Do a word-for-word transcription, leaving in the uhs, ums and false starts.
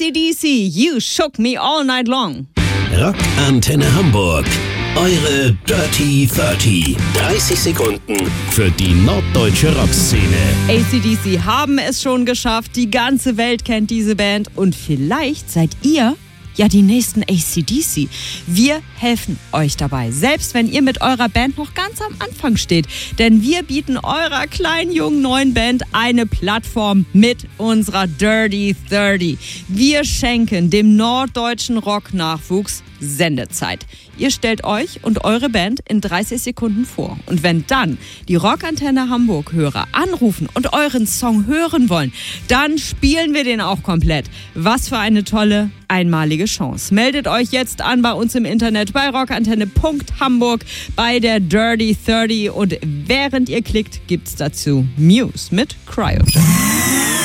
C D C, You Shook Me All Night Long. Rockantenne Hamburg. Eure Dirty dreißig. dreißig Sekunden für die norddeutsche Rockszene. A C D C haben es schon geschafft. Die ganze Welt kennt diese Band. Und vielleicht seid ihr ja die nächsten A C D C. Wir helfen euch dabei, selbst wenn ihr mit eurer Band noch ganz am Anfang steht. Denn wir bieten eurer kleinen, jungen, neuen Band eine Plattform mit unserer Dirty dreißig. Wir schenken dem norddeutschen Rock-Nachwuchs Sendezeit. Ihr stellt euch und eure Band in dreißig Sekunden vor. Und wenn dann die Rockantenne Hamburg-Hörer anrufen und euren Song hören wollen, dann spielen wir den auch komplett. Was für eine tolle, einmalige Chance. Meldet euch jetzt an bei uns im Internet bei rockantenne punkt hamburg bei der Dirty dreißig und während ihr klickt, gibt's dazu Muse mit Cryogen.